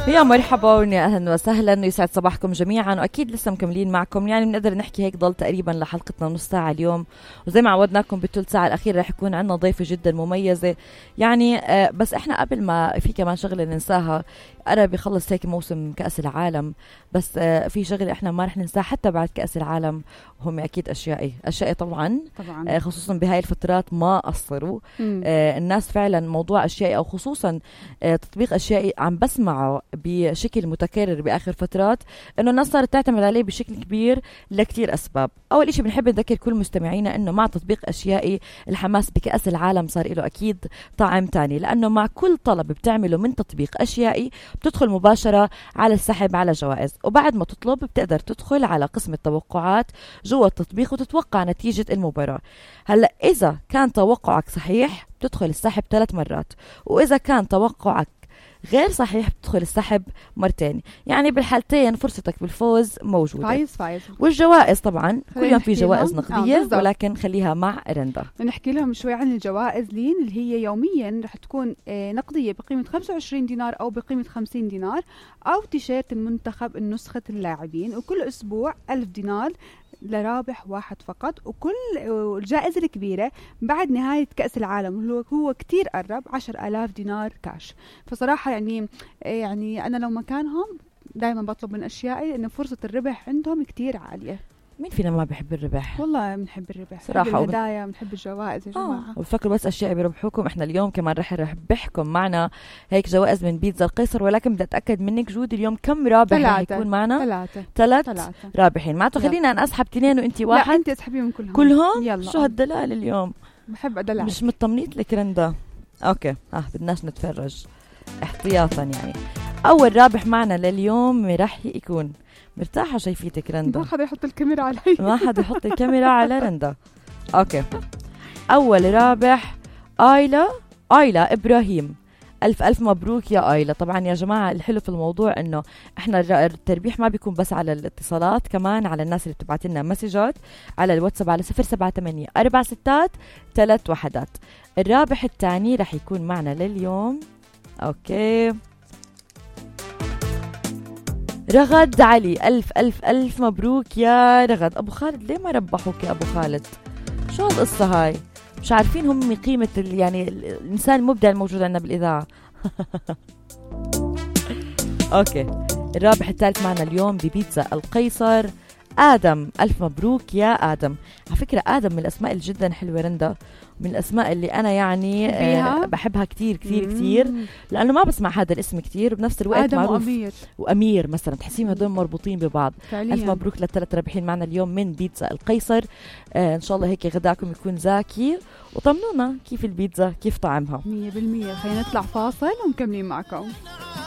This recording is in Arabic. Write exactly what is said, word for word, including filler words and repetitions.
يا مرحبا واهلا وسهلا، يسعد صباحكم جميعا، واكيد لسه مكملين معكم. يعني بنقدر نحكي هيك ضل تقريبا لحلقتنا نص ساعه اليوم، وزي ما عودناكم بالثلث ساعه الاخيره رح يكون عندنا ضيفه جدا مميزه. يعني آه بس احنا قبل ما في كمان شغله ننساها، قرب يخلص هيك موسم كاس العالم، بس آه في شغله احنا ما رح ننساها حتى بعد كاس العالم، هم اكيد اشيائي اشيائي طبعا طبعا آه خصوصا بهاي الفترات ما قصروا آه الناس فعلا. موضوع اشيائي او خصوصا آه تطبيق اشيائي عم بسمعه بشكل متكرر باخر فترات، انه الناس صارت تعتمد عليه بشكل كبير لكتير اسباب. اول شيء بنحب نذكر كل مستمعينا انه مع تطبيق اشيائي الحماس بكاس العالم صار له اكيد طعم تاني، لانه مع كل طلب بتعمله من تطبيق اشيائي بتدخل مباشره على السحب على جوائز، وبعد ما تطلب بتقدر تدخل على قسم التوقعات جوا التطبيق وتتوقع نتيجه المباراه. هلا اذا كان توقعك صحيح بتدخل السحب ثلاث مرات، واذا كان توقعك غير صحيح بتدخل السحب مرتين. يعني بالحالتين فرصتك بالفوز موجودة. فايز فايز. والجوائز طبعا كل يوم في جوائز نقدية، آه ولكن خليها مع رندا. نحكي لهم شوي عن الجوائز لين اللي هي يوميا رح تكون نقدية بقيمة خمسة وعشرين دينار أو بقيمة خمسين دينار، أو تيشيرت المنتخب النسخة اللاعبين، وكل أسبوع ألف دينار لرابح واحد فقط. وكل الجائزة الكبيرة بعد نهاية كأس العالم اللي هو كتير قرب عشر آلاف دينار كاش. فصراحة يعني يعني أنا لو مكانهم دائما بطلب من أشيائي إن فرصة الربح عندهم كتير عالية. مين فينا ما بيحب الربح؟ والله بنحب الربح صراحة، بنحب الهدايا بنحب الجوائز يا جماعة. آه. وفكروا بس أشياء بيربحوكم، إحنا اليوم كمان رح نربحكم معنا هيك جوائز من بيتزا القيصر، ولكن بدي أتأكد منك جود اليوم كم رابح رح يكون معنا؟ ثلاثة ثلاث رابحين. معناته خلينا أنا أسحب تنين وأنتي واحد. لا أنت اسحبي من كلهم كلهم؟ يلا. شو هالدلال اليوم؟ بحب أدلع. مش مطمنيت لك رندا. أوكي آه بدناش نتفرج احتياطا. يعني أول رابح معنا لليوم رح يكون مرتاحة شايفيتك رندا. ما حدا يحط الكاميرا علي. ما حدا يحط الكاميرا على رندا. أوكي أول رابح آيلا آيلا إبراهيم. ألف ألف مبروك يا آيلا. طبعا يا جماعة الحلو في الموضوع إنه إحنا التربيح ما بيكون بس على الاتصالات، كمان على الناس اللي بتبعت لنا مسجات على الواتساب على صفر سبعة ثمانية أربعة ستات ثلاث وحدات. الرابح الثاني رح يكون معنا لليوم أوكي رغد علي. ألف ألف ألف مبروك يا رغد. أبو خالد ليه ما ربحوك يا أبو خالد؟ شو هالقصة هاي؟ مش عارفين هم قيمة يعني الإنسان المبدع الموجود عندنا بالإذاعة. أوكي الرابح الثالث معنا اليوم ببيتزا القيصر آدم. ألف مبروك يا آدم. على فكرة آدم من الأسماء اللي جدا حلوة رندا، من الأسماء اللي أنا يعني آه بحبها كتير كتير مم. كتير، لأنه ما بسمع هذا الاسم كتير، وبنفس الوقت آدم معروف. وأمير وأمير مثلا تحسيهم هدول مربوطين ببعض فعلياً. ألف مبروك للثلاث رابحين معنا اليوم من بيتزا القيصر. آه إن شاء الله هيك غداكم يكون زاكي، وطمنونا كيف البيتزا كيف طعمها. مية بالمية. خلينا نطلع فاصل ومكملين معكم.